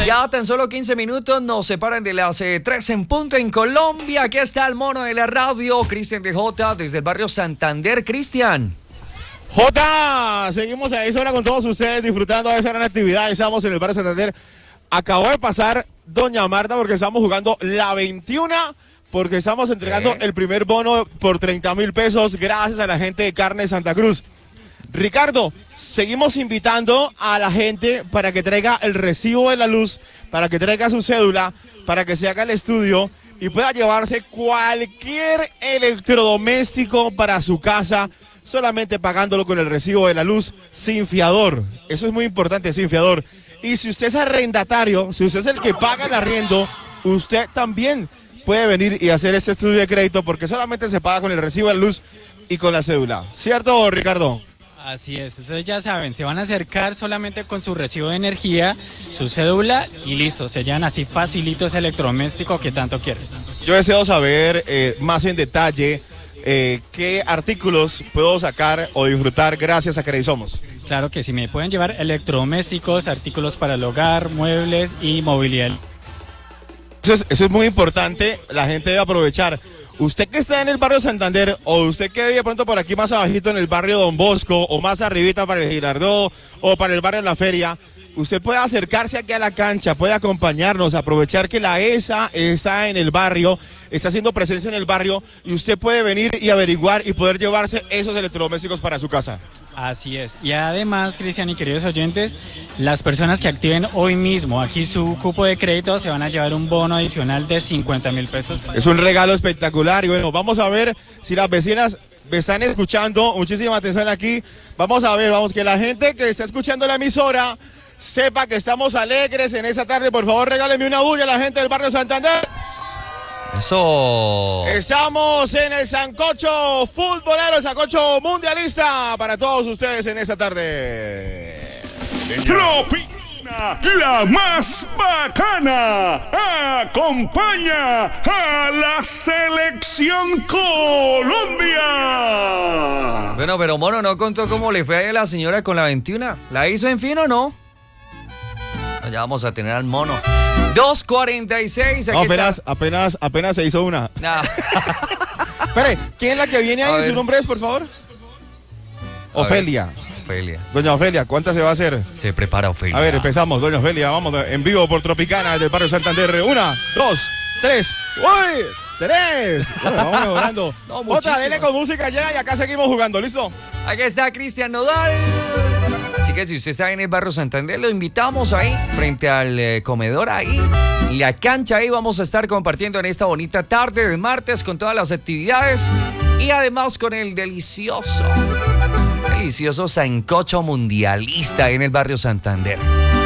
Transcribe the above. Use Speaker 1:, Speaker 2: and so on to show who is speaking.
Speaker 1: Ya tan solo 15 minutos nos separan de las 3 en punto en Colombia. Aquí está el mono de la radio, Cristian DJ, desde el barrio Santander. Cristian.
Speaker 2: Jota, seguimos a esa hora con todos ustedes disfrutando de esa gran actividad. Estamos en el barrio Santander. Acabó de pasar Doña Marta porque estamos jugando la 21, porque estamos entregando el primer bono por 30.000 pesos gracias a la gente de Carne Santa Cruz. Ricardo, seguimos invitando a la gente para que traiga el recibo de la luz, para que traiga su cédula, para que se haga el estudio y pueda llevarse cualquier electrodoméstico para su casa, solamente pagándolo con el recibo de la luz sin fiador. Eso es muy importante, sin fiador. Y si usted es arrendatario, si usted es el que paga el arriendo, usted también puede venir y hacer este estudio de crédito porque solamente se paga con el recibo de la luz y con la cédula. ¿Cierto, Ricardo?
Speaker 3: Así es, ustedes ya saben, se van a acercar solamente con su recibo de energía, su cédula y listo, se llevan así facilito ese electrodoméstico que tanto quieren.
Speaker 2: Yo deseo saber más en detalle qué artículos puedo sacar o disfrutar gracias a Credisomos.
Speaker 3: Claro que sí, me pueden llevar electrodomésticos, artículos para el hogar, muebles y movilidad.
Speaker 2: Eso es muy importante, la gente debe aprovechar. Usted que está en el barrio Santander o usted que vive pronto por aquí más abajito en el barrio Don Bosco o más arribita para el Girardot o para el barrio La Feria, usted puede acercarse aquí a la cancha, puede acompañarnos, aprovechar que la ESA está en el barrio, está haciendo presencia en el barrio y usted puede venir y averiguar y poder llevarse esos electrodomésticos para su casa.
Speaker 3: Así es. Y además, Cristian y queridos oyentes, las personas que activen hoy mismo aquí su cupo de crédito se van a llevar un bono adicional de 50.000 pesos.
Speaker 2: Es un regalo espectacular y bueno, vamos a ver si las vecinas me están escuchando. Muchísima atención aquí. Vamos a ver, vamos, que la gente que está escuchando la emisora sepa que estamos alegres en esta tarde. Por favor, regálenme una bulla a la gente del barrio Santander.
Speaker 1: Eso.
Speaker 2: Estamos en el sancocho futbolero, el sancocho mundialista para todos ustedes en esta tarde.
Speaker 4: Tropina, la más bacana, acompaña a la selección Colombia.
Speaker 1: Bueno, pero mono, ¿no contó cómo le fue a la señora con la 21? ¿La hizo en fin o no? Ya vamos a tener al mono. 2:46.
Speaker 2: No, apenas se hizo una.
Speaker 1: Nah.
Speaker 2: Espere, ¿quién es la que viene ahí? ¿Su nombre es, por favor? Ofelia.
Speaker 1: Ofelia.
Speaker 2: Doña Ofelia, ¿cuántas se va a hacer?
Speaker 1: Se prepara Ofelia.
Speaker 2: A ver, empezamos, doña Ofelia, vamos en vivo por Tropicana del barrio Santander. 1, 2, 3. ¡Uy! 3. Bueno, vamos mejorando.
Speaker 1: No,
Speaker 2: Otra, dele con música ya y acá seguimos jugando, ¿listo?
Speaker 1: Aquí está Cristian Nodal. Así que si usted está en el barrio Santander, lo invitamos ahí, frente al comedor ahí. Y la cancha ahí vamos a estar compartiendo en esta bonita tarde de martes con todas las actividades. Y además con el delicioso sancocho mundialista en el barrio Santander.